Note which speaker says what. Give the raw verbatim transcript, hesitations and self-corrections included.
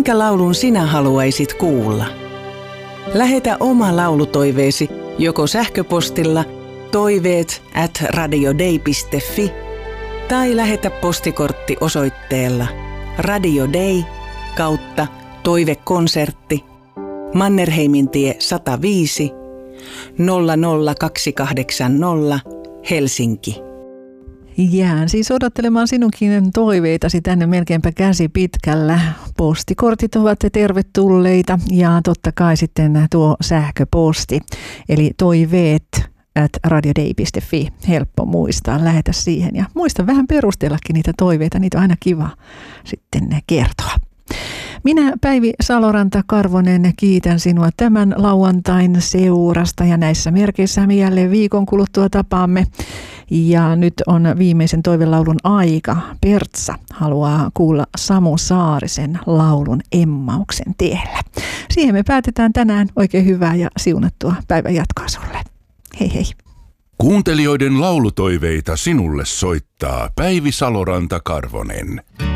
Speaker 1: Minkä laulun sinä haluaisit kuulla? Lähetä oma laulutoiveesi joko sähköpostilla toiveet at radiodei piste fi tai lähetä postikortti osoitteella Radio Dei kautta toivekonsertti Mannerheimintie sata viisi nolla nolla kaksi kahdeksan nolla Helsinki.
Speaker 2: Jään siis odottelemaan sinunkin toiveitasi tänne melkeinpä käsi pitkällä. Postikortit ovat tervetulleita ja totta kai sitten tuo sähköposti, eli toiveet at radiodei piste fi. Helppo muistaa, lähetä siihen ja muista vähän perustellakin niitä toiveita, niitä on aina kiva sitten kertoa. Minä Päivi Saloranta-Karvonen kiitän sinua tämän lauantain seurasta ja näissä merkeissä me jälleen viikon kuluttua tapaamme. Ja nyt on viimeisen toivelaulun aika. Pertsa haluaa kuulla Samu Saarisen laulun Emmauksen tiellä. Siihen me päätetään tänään. Oikein hyvää ja siunattua päivän jatkoa sulle. Hei hei.
Speaker 3: Kuuntelijoiden laulutoiveita sinulle soittaa Päivi Saloranta-Karvonen.